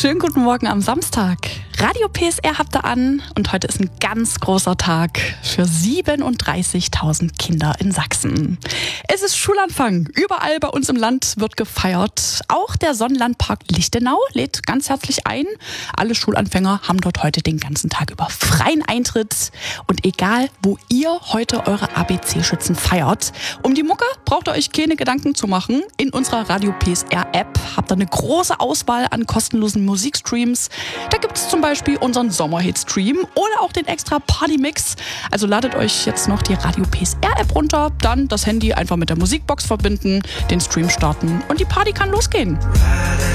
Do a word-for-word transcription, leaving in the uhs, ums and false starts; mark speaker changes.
Speaker 1: Schönen guten Morgen am Samstag. Radio P S R habt ihr an und heute ist ein ganz großer Tag für siebenunddreißigtausend Kinder in Sachsen. Es ist Schulanfang. Überall bei uns im Land wird gefeiert. Auch der Sonnenlandpark Lichtenau lädt ganz herzlich ein. Alle Schulanfänger haben dort heute den ganzen Tag über freien Eintritt. Und egal, wo ihr heute eure A B C-Schützen feiert, um die Mucke braucht ihr euch keine Gedanken zu machen. In unserer Radio P S R-App habt ihr eine große Auswahl an kostenlosen Musikstreams. Da gibt es zum Beispiel unseren Sommerhit-Stream oder auch den extra Party-Mix. Also ladet euch jetzt noch die Radio P S R-App runter, dann das Handy einfach mit der Musikbox verbinden, den Stream starten und die Party kann losgehen.